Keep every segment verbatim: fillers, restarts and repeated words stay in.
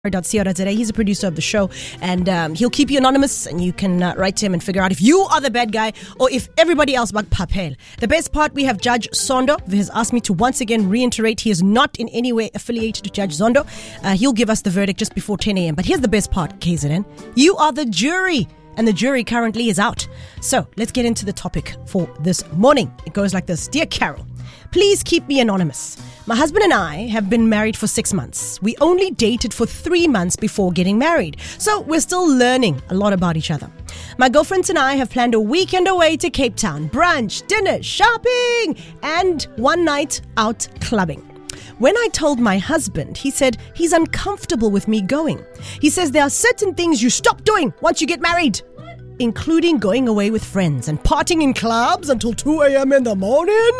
He's a producer of the show, and um, he'll keep you anonymous, and you can uh, write to him and figure out if you are the bad guy or if everybody else but Papel. The best part, we have Judge Sondo, who has asked me to once again reiterate he is not in any way affiliated to Judge Zondo. Uh, he'll give us the verdict just before ten a.m. But here's the best part, K Z N. You are the jury, and the jury currently is out. So let's get into the topic for this morning. It goes like this. Dear Carol, please keep me anonymous. My husband and I have been married for six months. We only dated for three months before getting married, so we're still learning a lot about each other. My girlfriends and I have planned a weekend away to Cape Town, brunch, dinner, shopping, and one night out clubbing. When I told my husband, he said he's uncomfortable with me going. He says there are certain things you stop doing once you get married, including going away with friends and partying in clubs until two a.m. in the morning.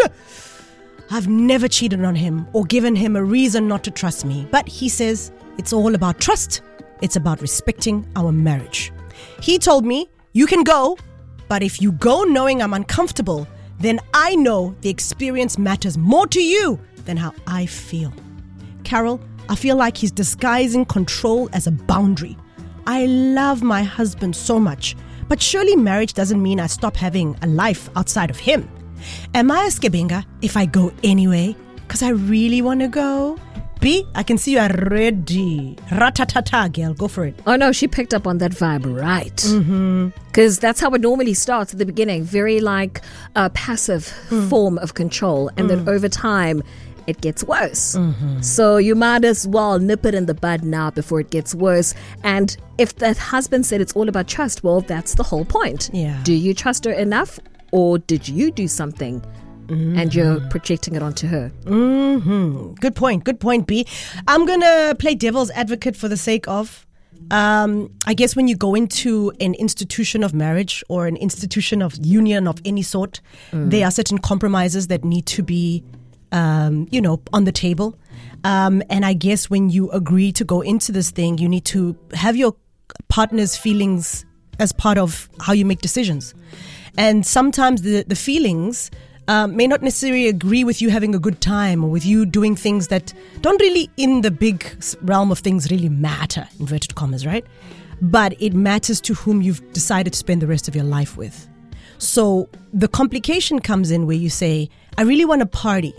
I've never cheated on him or given him a reason not to trust me, but he says it's all about trust. It's about respecting our marriage. He told me, you can go, but if you go knowing I'm uncomfortable, then I know the experience matters more to you than how I feel. Carol, I feel like he's disguising control as a boundary. I love my husband so much, but surely marriage doesn't mean I stop having a life outside of him. Am I a skebenga if I go anyway? Because I really want to go. B, I can see you are ready. Ratatata, girl. Go for it. Oh, no, she picked up on that vibe right. Because Mm-hmm. that's how it normally starts at the beginning. Very like a passive mm. form of control. And mm. then over time, it gets worse. Mm-hmm. So you might as well nip it in the bud now before it gets worse. And if that husband said it's all about trust, well, that's the whole point. Yeah. Do you trust her enough? Or did you do something mm-hmm. and you're projecting it onto her? Mm-hmm. Good point. Good point, B. I'm going to play devil's advocate for the sake of, um, I guess when you go into an institution of marriage or an institution of union of any sort, mm. there are certain compromises that need to be, um, you know, on the table. Um, and I guess when you agree to go into this thing, you need to have your partner's feelings as part of how you make decisions. And sometimes the, the feelings um, may not necessarily agree with you having a good time or with you doing things that don't really, in the big realm of things, really matter, inverted commas, right? But it matters to whom you've decided to spend the rest of your life with. So the complication comes in where you say, I really want to party,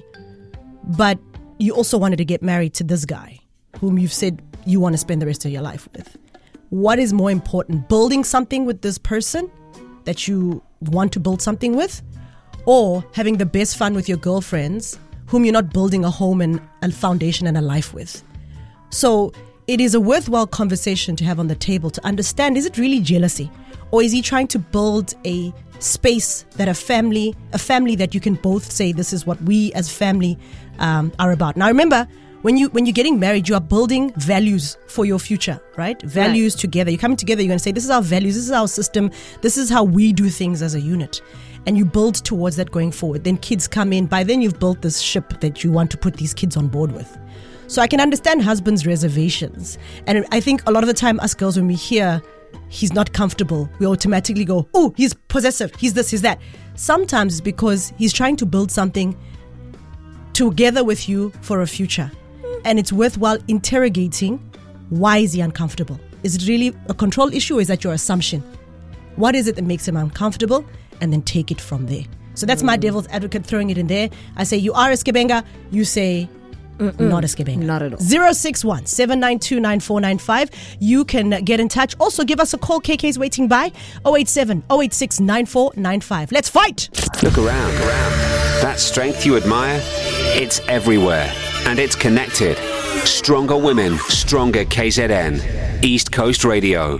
but you also wanted to get married to this guy whom you've said you want to spend the rest of your life with. What is more important, building something with this person that you want to build something with, or having the best fun with your girlfriends whom you're not building a home and a foundation and a life with? So it is a worthwhile conversation to have on the table to understand, is it really jealousy, or is he trying to build a space that a family, a family that you can both say this is what we as family um, are about. Now remember, When you when you're getting married, you are building values for your future, right? Values right. together. You're coming together. You're going to say, this is our values. This is our system. This is how we do things as a unit. And you build towards that going forward. Then kids come in. By then, you've built this ship that you want to put these kids on board with. So I can understand husbands' reservations. And I think a lot of the time, us girls, when we hear he's not comfortable, we automatically go, oh, he's possessive. He's this, he's that. Sometimes it's because he's trying to build something together with you for a future. And it's worthwhile interrogating, why is he uncomfortable? Is it really a control issue, or is that your assumption? What is it that makes him uncomfortable? And then take it from there. So that's mm. my devil's advocate, throwing it in there. I say, you are a skebenga. You say, Mm-mm. not a skebenga. Not at all. zero six one, seven nine two, nine four nine five. You can get in touch. Also, give us a call. K K's waiting by oh eight seven, oh eight six, nine four nine five. Let's fight! Look around. Look around. That strength you admire, it's everywhere. And it's connected. Stronger women, stronger K Z N. East Coast Radio.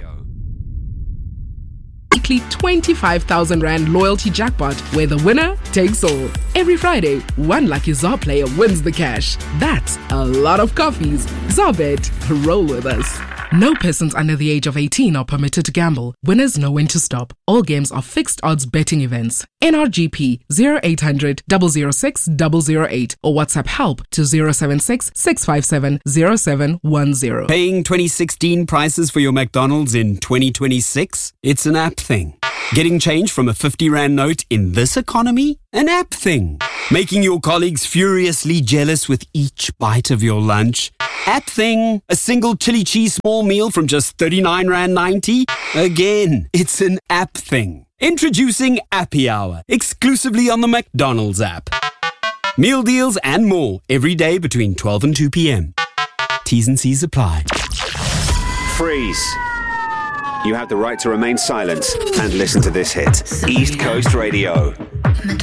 Weekly twenty-five thousand rand loyalty jackpot where the winner takes all. Every Friday, one lucky Z A R player wins the cash. That's a lot of coffees. Zarbet, roll with us. No persons under the age of eighteen are permitted to gamble. Winners know when to stop. All games are fixed odds betting events. N R G P zero eight hundred, zero zero six, zero zero eight or WhatsApp help to zero seven six, six five seven, zero seven one zero. Paying twenty sixteen prices for your McDonald's in twenty twenty-six? It's an app thing. Getting change from a fifty rand note in this economy? An app thing. Thing. Making your colleagues furiously jealous with each bite of your lunch. App Thing, a single chili cheese small meal from just thirty-nine rand ninety. Again, it's an app thing. Introducing Appy Hour, exclusively on the McDonald's app. Meal deals and more every day between twelve and two p.m. T's and C's apply. Freeze. You have the right to remain silent and listen to this hit. East Coast Radio.